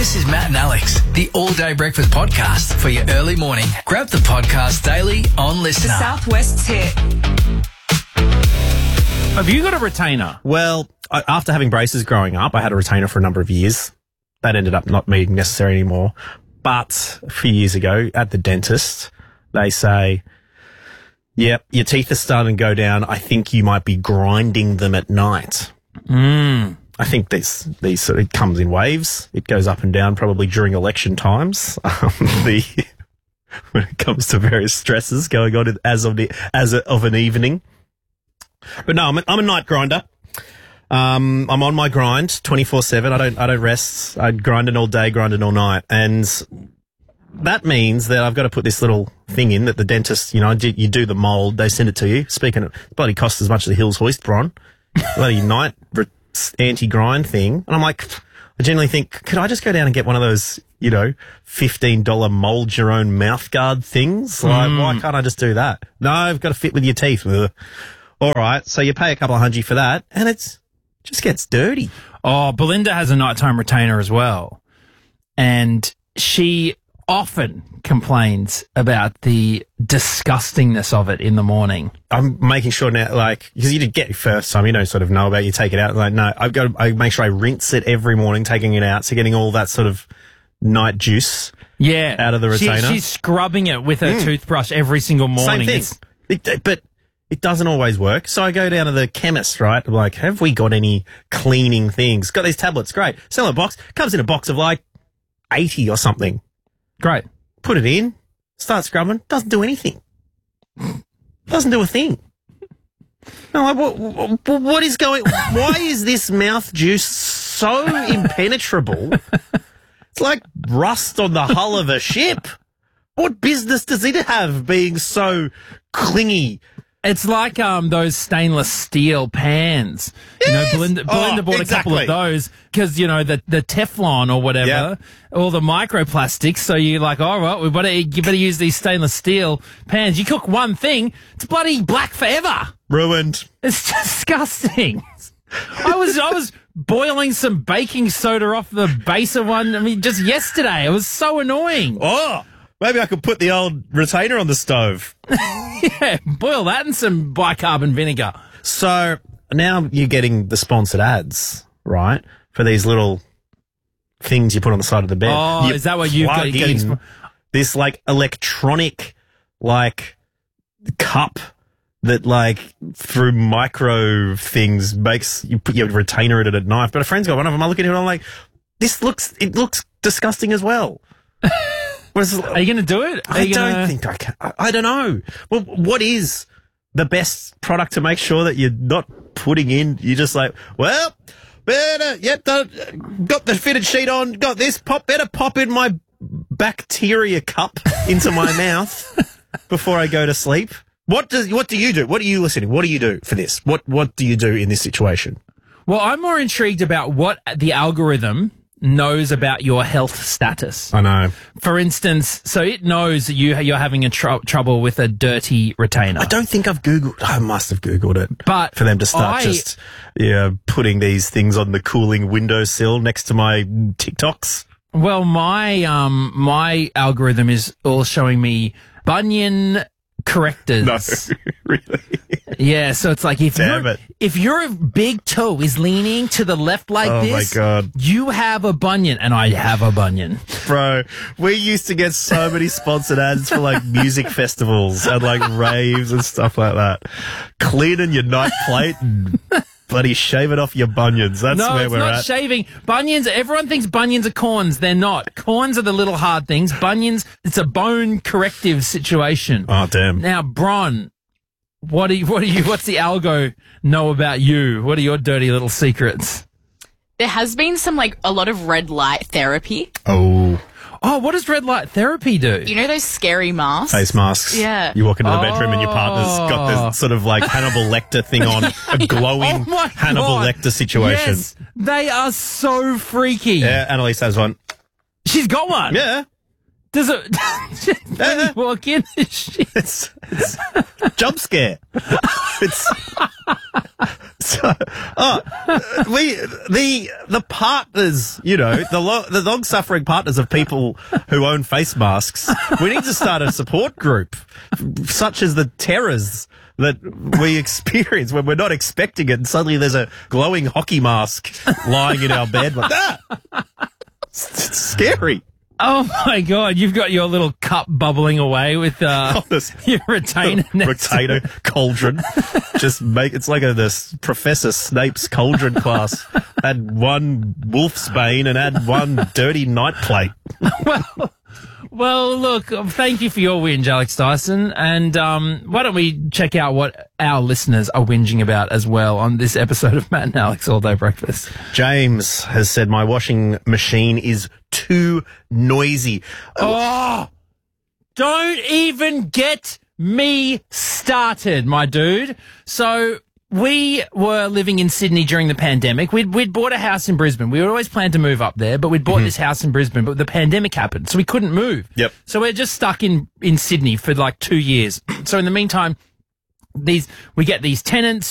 This is Matt and Alex, the all-day breakfast podcast for your early morning. Grab the podcast daily on Listener. The Southwest's hit. Have you got a retainer? Well, after having braces growing up, I had a retainer for a number of years. That ended up not being necessary anymore. But a few years ago at the dentist, they say, yep, your teeth are starting to go down. I think you might be grinding them at night. I think these sort of comes in waves. It goes up and down probably during election times. When it comes to various stresses going on as of an evening. But no, I'm a night grinder. I'm on my grind 24/7. I don't rest. I grind it all day, grind it all night, and that means that I've got to put this little thing in that the dentist, you do the mold, they send it to you. Speaking of, it bloody costs as much as the Hills Hoist Bron, bloody night anti-grind thing, and I'm like, I generally think, could I just go down and get one of those, $15 mold your own mouth guard things? Like, why can't I just do that? No, I've got to fit with your teeth. All right, so you pay a couple of $100 for that, and it just gets dirty. Oh, Belinda has a nighttime retainer as well, and she often complains about the disgustingness of it in the morning. I'm making sure now, because you did get it first time, you don't sort of know about it, you take it out. Like, no, I make sure I rinse it every morning, taking it out, so getting all that sort of night juice out of the retainer. She's scrubbing it with her toothbrush every single morning. Same thing. But it doesn't always work. So I go down to the chemist, right? I'm like, have we got any cleaning things? Got these tablets, great. Sell a box. Comes in a box of 80 or something. Great. Put it in, start scrubbing, doesn't do anything. Doesn't do a thing. I'm like, what is going... Why is this mouth juice so impenetrable? It's like rust on the hull of a ship. What business does it have being so clingy? It's like those stainless steel pans. Yes. Belinda bought a couple of those because, the Teflon or whatever, all the microplastics. So you're like, all right, you better use these stainless steel pans. You cook one thing, it's bloody black forever. Ruined. It's disgusting. I was boiling some baking soda off the base of one. I mean, just yesterday. It was so annoying. Oh, maybe I could put the old retainer on the stove. Yeah, boil that in some bicarbonate vinegar. So now you're getting the sponsored ads, right? For these little things you put on the side of the bed. Oh, is that what you've got? This electronic cup that through micro things makes you put your retainer in it at night. But a friend's got one of them. I look at it and I'm like, it looks disgusting as well. Are you going to do it? I don't think I can. I don't know. Well, what is the best product to make sure that you're not putting in? You're just like, well, got the fitted sheet on, got this, better pop in my bacteria cup into my mouth before I go to sleep. What do you do? What are you listening? What do you do for this? What do you do in this situation? Well, I'm more intrigued about what the algorithm knows about your health status. I know. For instance, so it knows that you're having trouble with a dirty retainer. I don't think I've Googled. I must have Googled it. But for them to start putting these things on the cooling windowsill next to my TikToks. Well, my algorithm is all showing me bunion correctors. No, really? Yeah, so it's like if your big toe is leaning to the left like this, my God, you have a bunion, and I have a bunion. Bro, we used to get so many sponsored ads for music festivals and raves and stuff like that. Cleaning your night plate and bloody shaving off your bunions. That's where we're at. No, it's not shaving. Bunions, everyone thinks bunions are corns. They're not. Corns are the little hard things. Bunions, it's a bone corrective situation. Oh, damn. Now, Bron, what's the algo know about you? What are your dirty little secrets? There has been a lot of red light therapy. Oh, what does red light therapy do? You know those scary masks? Face masks. Yeah. You walk into the bedroom and your partner's got this sort of Hannibal Lecter thing on, a glowing Hannibal Lecter situation. Yes, they are so freaky. Yeah, Annalise has one. She's got one? Yeah. Does it? when you walk in. It's jump scare. It's so. The partners, the long suffering partners of people who own face masks. We need to start a support group, such as the terrors that we experience when we're not expecting it, and suddenly there's a glowing hockey mask lying in our bed. Like, it's scary. Oh my God! You've got your little cup bubbling away with your retainer. Retainer cauldron. It's like this Professor Snape's cauldron class. Add one wolf's bane and add one dirty night plate. Well, look, thank you for your whinge, Alex Dyson. And why don't we check out what our listeners are whinging about as well on this episode of Matt and Alex All Day Breakfast. James has said, my washing machine is too noisy. Oh, don't even get me started, my dude. So we were living in Sydney during the pandemic. We'd bought a house in Brisbane. We always planned to move up there, but we'd bought this house in Brisbane, but the pandemic happened, so we couldn't move. Yep. So we're just stuck in Sydney for like 2 years. So in the meantime, we get these tenants